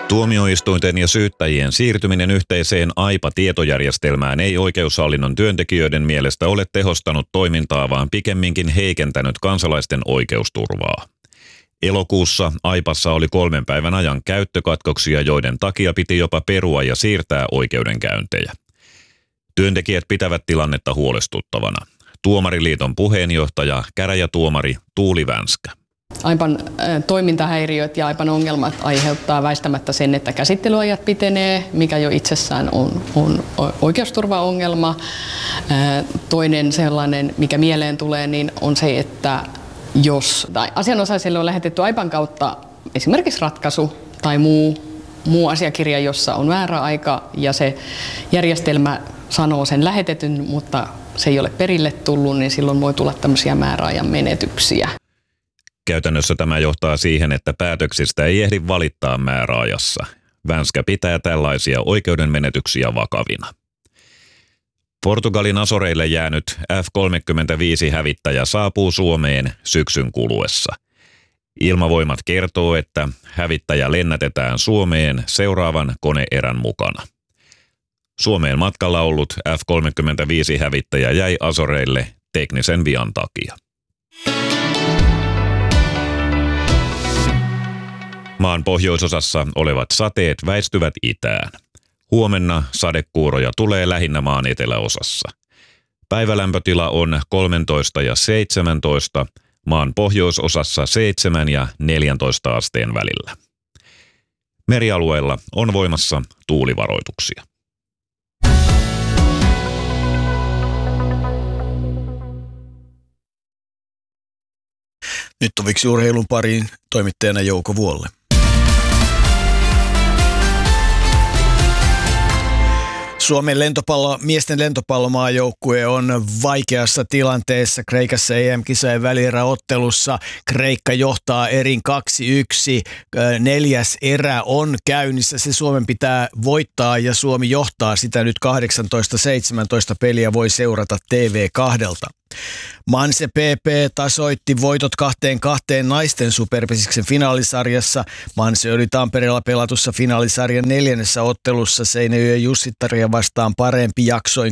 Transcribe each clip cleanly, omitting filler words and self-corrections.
Tuomioistuinten ja syyttäjien siirtyminen yhteiseen AIPA-tietojärjestelmään ei oikeushallinnon työntekijöiden mielestä ole tehostanut toimintaa, vaan pikemminkin heikentänyt kansalaisten oikeusturvaa. Elokuussa AIPassa oli 3 päivän ajan käyttökatkoksia, joiden takia piti jopa perua ja siirtää oikeudenkäyntejä. Työntekijät pitävät tilannetta huolestuttavana. Tuomariliiton puheenjohtaja, käräjätuomari Tuuli Vänskä. AIPAn toimintahäiriöt ja AIPAn ongelmat aiheuttaa väistämättä sen, että käsittelyajat pitenee, mikä jo itsessään on oikeusturvaongelma. Toinen sellainen, mikä mieleen tulee, niin on se, että jos asianosaiselle on lähetetty AIPAn kautta esimerkiksi ratkaisu tai muu asiakirja, jossa on väärä aika ja se järjestelmä sanoo sen lähetetyn, mutta se ei ole perille tullut, niin silloin voi tulla tämmöisiä määräajan menetyksiä. Käytännössä tämä johtaa siihen, että päätöksistä ei ehdi valittaa määräajassa. Vänskä pitää tällaisia oikeudenmenetyksiä vakavina. Portugalin Azoreille jäänyt F-35-hävittäjä saapuu Suomeen syksyn kuluessa. Ilmavoimat kertoo, että hävittäjä lennätetään Suomeen seuraavan koneerän mukana. Suomeen matkalla ollut F-35-hävittäjä jäi Azoreille teknisen vian takia. Maan pohjoisosassa olevat sateet väistyvät itään. Huomenna sadekuuroja tulee lähinnä maan eteläosassa. Päivälämpötila on 13 ja 17, maan pohjoisosassa 7 ja 14 asteen välillä. Merialueella on voimassa tuulivaroituksia. Nyt tuviksi urheilun pariin toimittajana Jouko Vuolle. Suomen miesten lentopallomaajoukkue on vaikeassa tilanteessa. Kreikassa EM-kisojen välieräottelussa Kreikka johtaa erin 2-1. 4. erä on käynnissä. Se Suomen pitää voittaa ja Suomi johtaa sitä nyt 18-17 peliä voi seurata TV2. Manse PP tasoitti voitot 2-2 naisten superpesiksen finaalisarjassa. Manse oli Tampereella pelatussa finaalisarjan 4. ottelussa Seinäjoen Jussittaria vastaan parempi jaksoin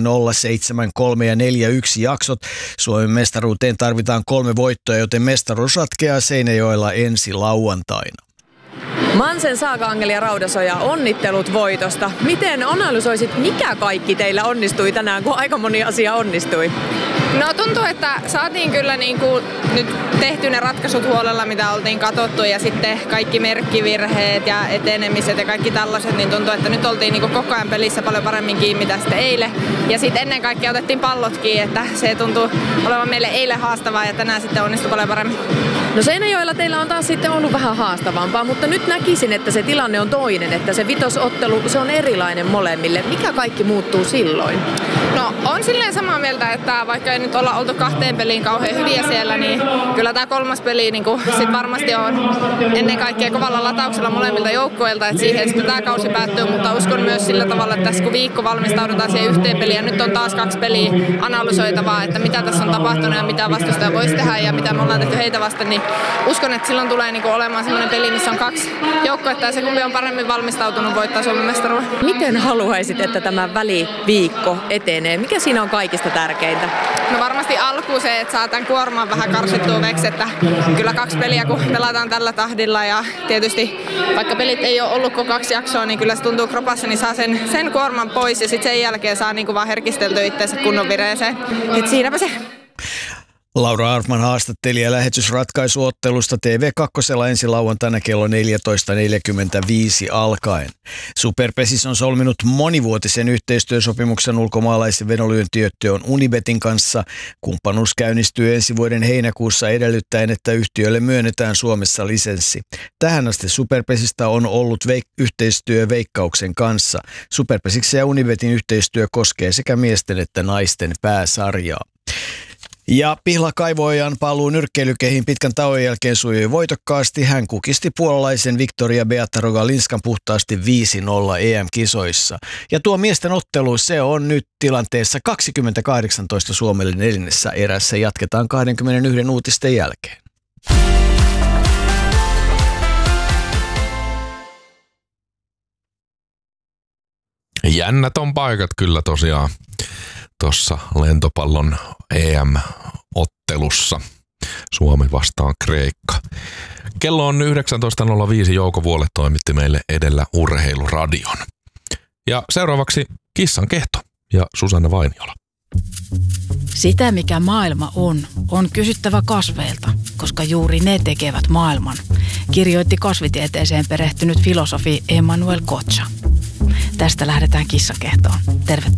2-0, 7-3 ja 4-1 jaksot. Suomen mestaruuteen tarvitaan 3 voittoa, joten mestaruus ratkeaa Seinäjoella ensi lauantaina. Mansen Saaka-Angeli ja Raudasoja, onnittelut voitosta. Miten analysoisit, mikä kaikki teillä onnistui tänään, kun aika moni asia onnistui? No tuntuu, että saatiin kyllä nyt tehty ne ratkaisut huolella, mitä oltiin katsottu ja sitten kaikki merkkivirheet ja etenemiset ja kaikki tällaiset, niin tuntuu, että nyt oltiin koko ajan pelissä paljon paremmin kiinni mitä sitten eilen. Ja sitten ennen kaikkea otettiin pallotkin, että se tuntuu olevan meille eilen haastavaa ja tänään sitten onnistui paljon paremmin. No Seinäjoella teillä on taas sitten ollut vähän haastavampaa, mutta nyt näkisin, että se tilanne on toinen, että se vitosottelu, se on erilainen molemmille. Mikä kaikki muuttuu silloin? No on silleen samaa mieltä, että vaikka ei nyt olla oltu 2 peliin kauhean hyviä siellä, niin kyllä tämä 3. peli sit varmasti on ennen kaikkea kovalla latauksella molemmilta joukkueilta, että siihen sitten tämä kausi päättyy, mutta uskon myös sillä tavalla, että tässä kun viikko valmistaudutaan siihen yhteen peliin ja nyt on taas 2 peliä analysoitavaa, että mitä tässä on tapahtunut ja mitä vastustaja voisi tehdä ja mitä me ollaan tehty heitä vastaan, niin uskon, että silloin tulee olemaan sellainen peli, missä on 2 joukkuetta ja se kumpi on paremmin valmistautunut voittaa Suomen mestaruuden. Miten haluaisit, että tämä väliviikko etenee? Mikä siinä on kaikista tärkeintä? No varmasti alkuun se, että saa tämän kuorman vähän karsittua veksi, että kyllä 2 peliä kun pelataan tällä tahdilla ja tietysti vaikka pelit ei ole ollut kuin 2 jaksoa, niin kyllä se tuntuu kropassa, niin saa sen kuorman pois ja sitten sen jälkeen saa vaan herkisteltyä itseensä kunnon vireeseen. Et siinäpä se. Laura Arfman haastatteli ja lähetysratkaisuottelusta TV2 ensi lauantaina kello 14.45 alkaen. Superpesis on solminut monivuotisen yhteistyösopimuksen ulkomaalaisen vedonlyöntiyhtiön Unibetin kanssa. Kumppanuus käynnistyy ensi vuoden heinäkuussa edellyttäen, että yhtiölle myönnetään Suomessa lisenssi. Tähän asti Superpesistä on ollut yhteistyö Veikkauksen kanssa. Superpesiksen ja Unibetin yhteistyö koskee sekä miesten että naisten pääsarjaa. Ja Pihlakaivoajan paluu nyrkkeilykeihin pitkän tauon jälkeen sujui voitokkaasti. Hän kukisti puolalaisen Victoria Beata Rogalinskan puhtaasti 5-0 EM-kisoissa. Ja tuo miesten ottelu, se on nyt tilanteessa 2018 Suomelle 4. erässä. Jatketaan 21 uutisten jälkeen. jännät on paikat kyllä tosiaan tuossa lentopallon EM-ottelussa. Suomi vastaan Kreikka. Kello on 19.05. Jouko Vuole toimitti meille edellä Urheiluradion. Ja seuraavaksi Kissan kehto ja Susanna Vainiola. Sitä, mikä maailma on kysyttävä kasveilta, koska juuri ne tekevät maailman, kirjoitti kasvitieteeseen perehtynyt filosofi Emmanuel Kocha. Tästä lähdetään kissakehtoon. Tervetuloa.